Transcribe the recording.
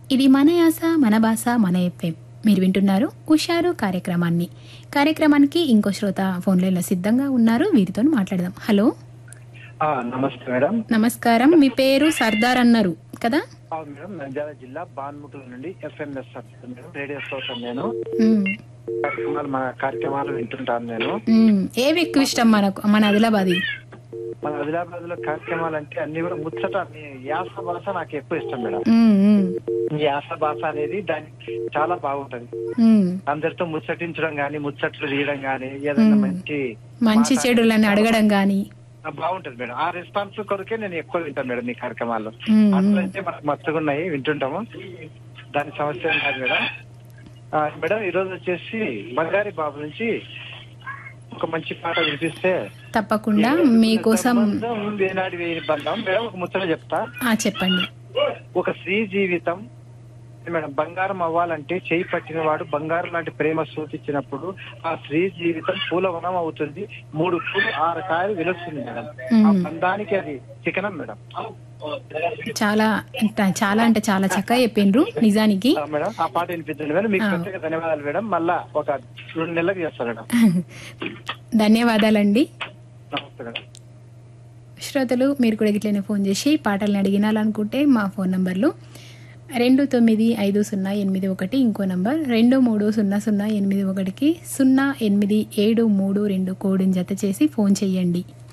ఇది మన యాస మన భాష మన ఎఫ్ఎం. మీరు వింటున్నారు ఉషారు కార్యక్రమానికి ఇంకో శ్రోత ఫోన్ లైన్లో సిద్ధంగా ఉన్నారు. వీరితో మాట్లాడదాం. హలో, నమస్తే మేడం. నమస్కారం. మీ పేరు సర్దార్ అన్నారు కదా? అవును మేడం, నంద్యాల జిల్లా బాన్ముకుల నుండి ఎఫ్ఎంఎస్ మేడం, రేడియో స్టేషన్. నేను మన కార్యక్రమాలు వింటుంటాను. నేను ఏవి ఎక్కువ ఇష్టం మనకు? మన ఆదిలాబాద్ లో కార్యక్రమాలు అంటే అన్ని కూడా ముచ్చట. మీ యాస భాష నాకు ఎక్కువ ఇష్టం మేడం. ఈ యాస భాష అనేది దానికి చాలా బాగుంటది. అందరితో ముచ్చటించడం గానీ, ముచ్చట్లు తీయడం గానీ, ఏదైనా మంచి చెడులని అడగడం గానీ బాగుంటది మేడం. ఆ రెస్పాన్స్ కొరకే నేను ఎక్కువ వింటాను మేడం మీ కార్యక్రమాల్లో. అట్లయితే మనకు మస్తుగా ఉన్నాయి, వింటుంటాము. దాని సమస్య ఏం కాదు మేడం. మేడం, ఈ రోజు వచ్చేసి బంగారి బాబు నుంచి ఒక మంచి పాట వినిపిస్తే తప్పకుండా మీకోసం. ఏనాడు వేయని బంధం మేడం, ఒక ముచ్చట చెప్తా. చెప్పండి. ఒక స్త్రీ జీవితం మేడం బంగారం అవ్వాలంటే చేయి పట్టిన వాడు బంగారం లాంటి ప్రేమ సూచించినప్పుడు ఆ స్త్రీ జీవితం పూలవనం అవుతుంది. 3 పూలు 6 కాయలు వెలుస్తుంది మేడం. ఆ బంధానికి అది చికనం మేడం. చాలా చాలా అంటే చాలా చక్కగా చెప్పిండ్రు. నిజానికి మేడం ఆ పాట వినిపించండి మేడం. మీకు ప్రత్యేక ధన్యవాదాలు మేడం. మళ్ళా ఒక 2 నెలలకు చేస్తాను మేడం. ధన్యవాదాలండి. నమస్తే మేడం. శ్రోతలు, మీరు కూడా ఇట్లనే ఫోన్ చేసి పాటలను అడిగినాలనుకుంటే మా ఫోన్ నంబర్లు 295081, ఇంకో నంబర్ 230081కి 0872 కోడ్ని జత చేసి ఫోన్ చేయండి.